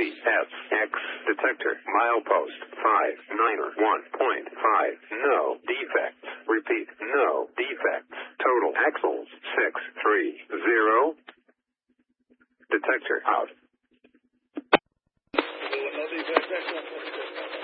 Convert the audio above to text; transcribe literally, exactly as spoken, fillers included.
C S X detector milepost five niner one point five. No defects. Repeat, no defects. Total axles six three zero. Detector out. No defects. Excellent.